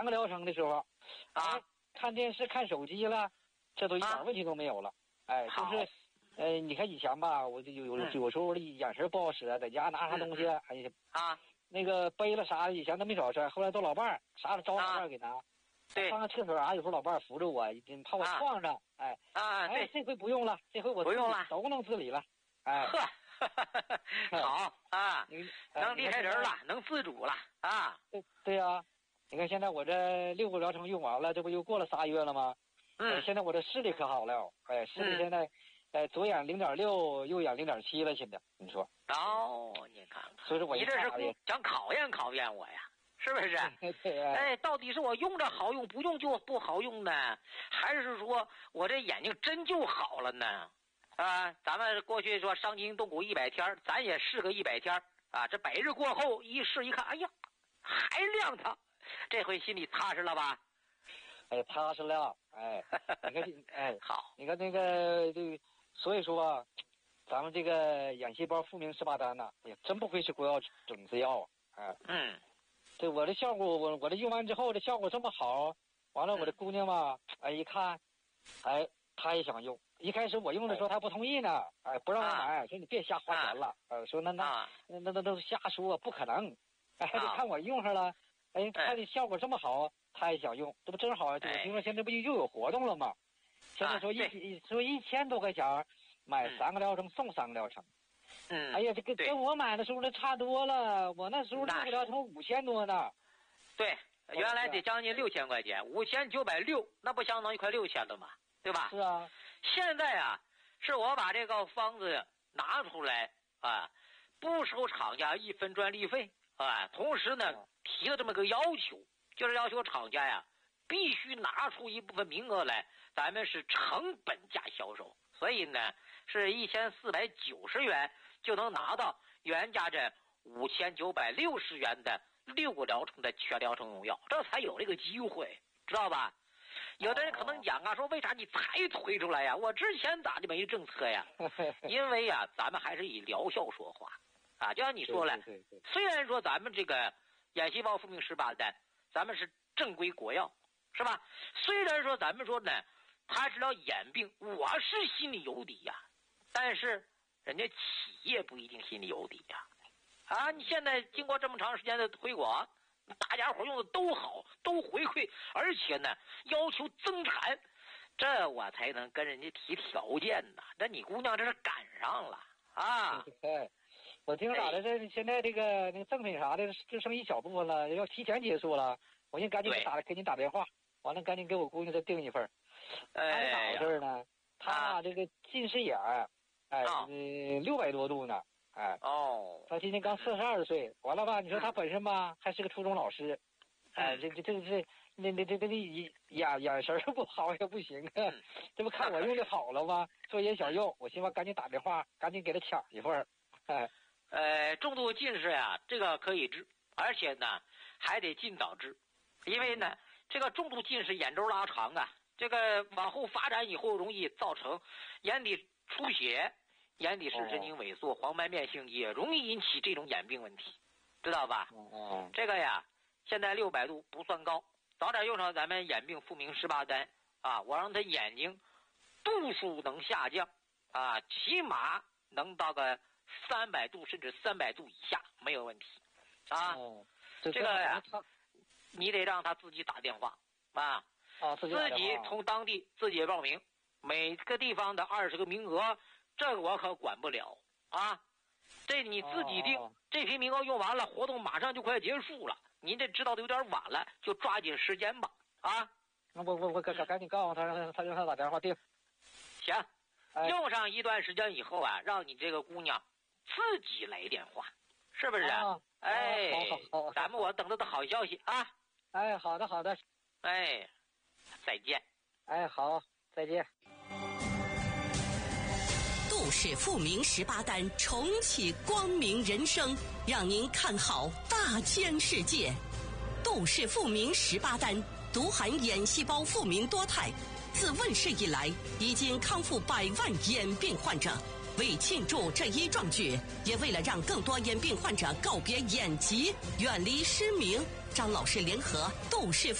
3个疗程的时候，看电视看手机了，这都一点问题都没有了。哎，就是你看以前吧，我就有时候我的眼神不好使，在家拿啥东西，哎呀那个背了啥的，以前都没少事，后来都老伴儿啥的找老伴儿给拿。 对， 上厕所有时候老伴儿扶着我，怕我撞着。哎， 对， 这回不用了，这回我不用了， 都能自理了。哎， 好啊，能离开人了，能自主了啊。 对呀，你看现在我这6个疗程用完了，这不又过了3月了吗？现在我这视力可好了，哎，视力现在，左眼0.6，右眼0.7了，现在你说。 你看看， 所以说我你这是想考验我呀？是不是？哎，到底是我用着好用，不用就不好用呢？还是说我这眼睛真就好了呢？啊，咱们过去说伤筋动骨100天，咱也试个100天啊。这100日过后一试一看，哎呀，还亮堂，这回心里踏实了吧？ 哎，踏实了。哎，你看，哎， 好， 你看那个所以说啊，咱们这个眼细胞复明18丹呐，也真不愧是国药种子药啊。对我的效果，我这用完之后，这效果这么好，完了我的姑娘嘛，哎一看，哎她也想用。一开始我用的时候她不同意呢，哎不让我买，说你别瞎花钱了，说那都瞎说，不可能。哎，就看我用上了，哎看这效果这么好，她也想用，这不正好？我听说现在不又有活动了吗？现在说1000多块钱买3个疗程送3个疗程。哎呀，这个跟我买的时候那差多了，我那时候6个疗程5000多呢。 对，原来得将近6000块钱，5960，那不相当于快6000了吗？对吧？ 是啊。 现在啊，是我把这个方子拿出来啊，不收厂家1分专利费啊，同时呢提了这么个要求，就是要求厂家呀必须拿出一部分名额来，咱们是成本价销售，所以呢是1490元就能拿到原价这5960元的6个疗程的全疗程用药，这才有这个机会，知道吧？有的人可能讲啊，说为啥你才推出来呀？我之前咋就没政策呀？因为呀，咱们还是以疗效说话啊。就像你说了，虽然说咱们这个眼细胞复明18丹，咱们是正规国药，是吧？虽然说咱们说呢，它治疗眼病，我是心里有底呀，但是人家企业不一定心里有底呀。啊，你现在经过这么长时间的推广，大家伙用的都好，都回馈，而且呢要求增产，这我才能跟人家提条件呢。那你姑娘这是赶上了啊！ 我听咋的？这现在那个赠品啥的就剩一小部分了，要提前结束了。我先赶紧给你打电话，完了赶紧给我姑娘再订一份。他是咋回事呢？他这个近视眼，哎，600多度呢。哎他今年刚42岁，完了吧？你说他本身吧还是个初中老师，哎，这眼神不好也不行啊，这不看我用的好了吗？说也想用，我希望赶紧打电话，赶紧给他抢一份。 重度近视呀，这个可以治，而且呢还得尽早治，因为呢这个重度近视眼周拉长啊，这个往后发展以后容易造成眼底出血。眼底视神经萎缩，黄斑变性也容易引起这种眼病问题，知道吧？这个呀，现在600度不算高，早点用上咱们眼病复明18丹啊，我让他眼睛度数能下降啊，起码能到个300度甚至300度以下没有问题啊。这个呀，你得让他自己打电话啊，自己从当地自己报名，每个地方的20个名额。这个我可管不了啊，这你自己定。这批名额用完了，活动马上就快结束了，您这知道的有点晚了，就抓紧时间吧啊！ 那我赶紧告诉他，让他打电话订。 行，用上一段时间以后啊，让你这个姑娘自己来电话，是不是？哎，好，咱们我等着的好消息啊！ 哎，好的， 哎，再见。 哎，好，再见。 杜氏复明18丹重启光明人生，让您看好大千世界。杜氏复明18丹独含眼细胞复明多肽，自问世以来已经康复100万眼病患者。为庆祝这一壮举，也为了让更多眼病患者告别眼疾，远离失明，张老师联合杜氏